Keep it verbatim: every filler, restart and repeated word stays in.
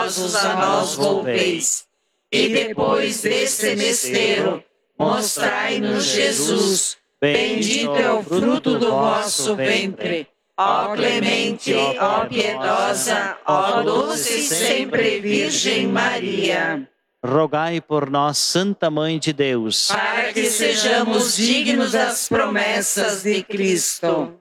a nós volveis. E depois deste mistério, mostrai-nos Jesus. Bendito é o fruto do vosso ventre. Ó clemente, ó piedosa, ó doce e sempre Virgem Maria. Rogai por nós, Santa Mãe de Deus, para que sejamos dignos das promessas de Cristo.